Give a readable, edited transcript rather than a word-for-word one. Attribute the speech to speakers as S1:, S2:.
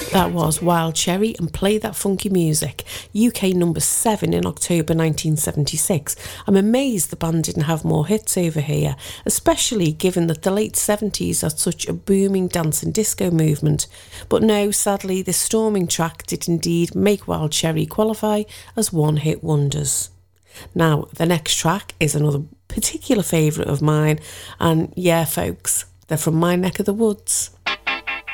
S1: That was Wild Cherry and Play That Funky Music, UK number 7 in October 1976. I'm amazed the band didn't have more hits over here, especially given that the late 70s had such a booming dance and disco movement. But no, sadly, this storming track did indeed make Wild Cherry qualify as one-hit wonders. Now, the next track is another particular favourite of mine, and yeah, folks, they're from my neck of the woods.